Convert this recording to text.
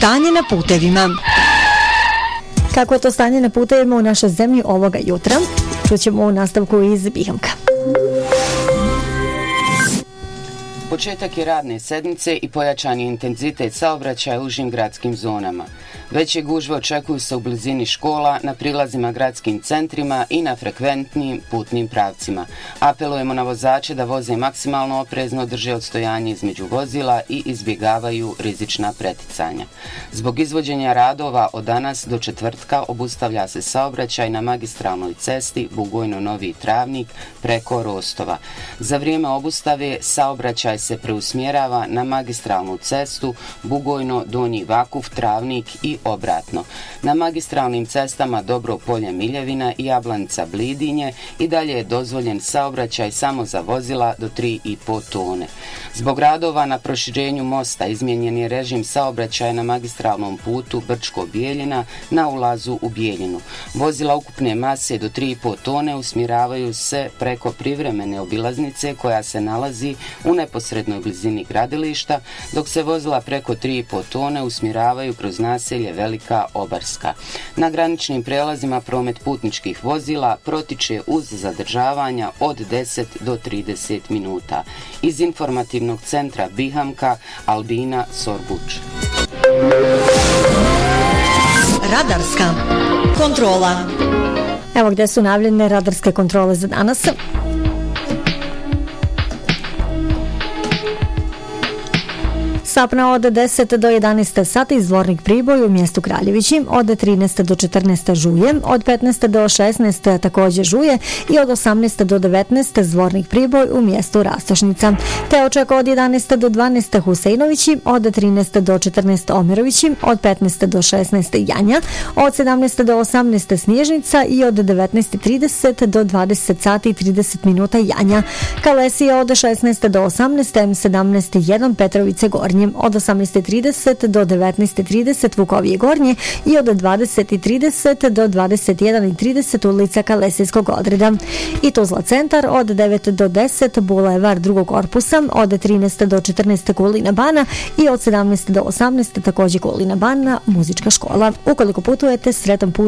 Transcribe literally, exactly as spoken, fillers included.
Stanje na putevima. Kako je to stanje na putevima u našoj zemlji ovoga jutra? Čućemo u nastavku iz Bihamka. Početak je radne sedmice i pojačan je intenzitet saobraćaja u užim gradskim zonama. Veće gužve očekuju se u blizini škola, na prilazima gradskim centrima i na frekventnim putnim pravcima. Apelujemo na vozače da voze maksimalno oprezno, drže odstojanje između vozila i izbjegavaju rizična preticanja. Zbog izvođenja radova od danas do četvrtka obustavlja se saobraćaj na magistralnoj cesti Bugojno-Novi Travnik preko Rostova. Za vrijeme obustave saobraćaj se preusmjerava na magistralnu cestu Bugojno-Donji Vakuf Travnik i obratno. Na magistralnim cestama Dobro Polje Miljevina i Jablanica Blidinje i dalje je dozvoljen saobraćaj samo za vozila do tri i po tone. Zbog radova na proširenju mosta izmijenjen je režim saobraćaja na magistralnom putu Brčko-Bijeljina na ulazu u Bijeljinu. Vozila ukupne mase do tri i po tone usmjeravaju se preko privremene obilaznice koja se nalazi u neposrednoj blizini gradilišta, dok se vozila preko tri i po tone usmjeravaju kroz naselje Velika Obarska. Na graničnim prelazima promet putničkih vozila protiče uz zadržavanja od deset do trideset minuta. Iz informativnog centra Bihamka, Albina Sorbuč. Radarska kontrola. Evo gdje su najavljene radarske kontrole za danas. Sapna od deset do jedanaest sati Zvornik Priboj u mjestu Kraljevići, od trinaest do četrnaest Žuje, od petnaest do šesnaest također Žuje i od osamnaest do devetnaest Zvornik Priboj u mjestu Rastošnica. Te očeka od jedanaest do dvanaest Huseinovići, od trinaest do četrnaest Omirovići, od petnaest do šesnaest Janja, od sedamnaest do osamnaest Snježnica i od devetnaest i trideset do dvadeset sati i trideset minuta Janja. Kalesija od šesnaest do osamnaest, M sedamnaest jedan Petrovice Gornje, od osamnaest i trideset do devetnaest i trideset Vukovije Gornje i od dvadeset i trideset do dvadeset jedan i trideset ulica Kalesijskog odreda. I Tuzla centar od devet do deset Bulevar drugog korpusa, od trinaest do četrnaest Kulina Bana i od sedamnaest do osamnaest također Kulina Bana muzička škola. Ukoliko putujete, sretan put